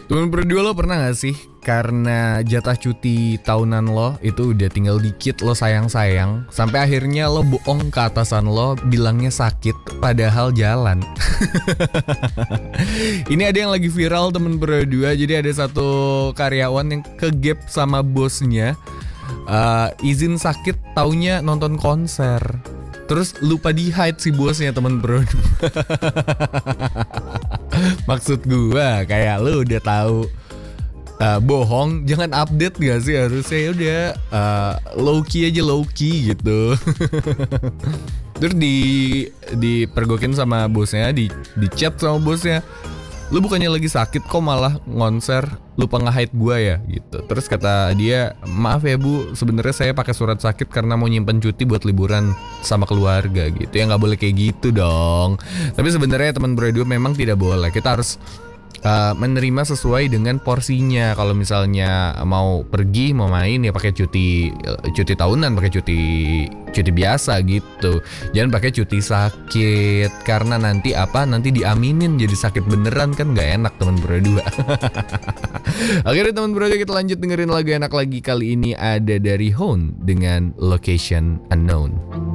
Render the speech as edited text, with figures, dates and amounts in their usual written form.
Temen berdua lo pernah gak sih karena jatah cuti tahunan lo itu udah tinggal dikit, lo sayang-sayang, sampai akhirnya lo bohong ke atasan lo bilangnya sakit padahal jalan. Ini ada yang lagi viral temen berdua. Jadi ada satu karyawan yang kegap sama bosnya, izin sakit taunya nonton konser. Terus lupa di hide si bosnya temen berdua. Maksud gua kayak lu udah tahu bohong, jangan update gak sih, harusnya ya udah low key aja, low key gitu. Terus dipergokin sama bosnya, di chat sama bosnya, lu bukannya lagi sakit kok malah ngonser, lupa nge-hide gua ya gitu. Terus kata dia, maaf ya bu, sebenarnya saya pakai surat sakit karena mau nyimpen cuti buat liburan sama keluarga gitu. Ya nggak boleh kayak gitu dong. Tapi sebenarnya teman berdua memang tidak boleh. Kita harus menerima sesuai dengan porsinya. Kalau misalnya mau pergi, mau main ya pakai cuti tahunan, pakai cuti biasa gitu. Jangan pakai cuti sakit karena nanti diaminin jadi sakit beneran, kan nggak enak teman berdua. Akhirnya teman berdua, kita lanjut dengerin lagu enak lagi. Kali ini ada dari Hone dengan Location Unknown.